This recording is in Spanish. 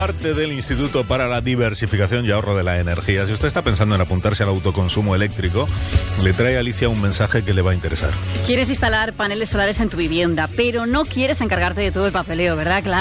Parte del Instituto para la Diversificación y Ahorro de la Energía. Si usted está pensando en apuntarse al autoconsumo eléctrico, le trae a Alicia un mensaje que le va a interesar. Quieres instalar paneles solares en tu vivienda, pero no quieres encargarte de todo el papeleo, ¿verdad? Claro.